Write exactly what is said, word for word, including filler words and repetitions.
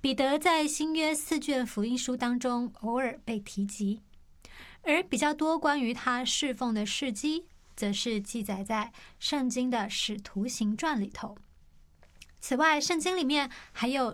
彼得在新约四卷福音书当中偶尔被提及，而比较多关于他侍奉的事迹，则是记载在圣经的使徒行传里头。此外，圣经里面还有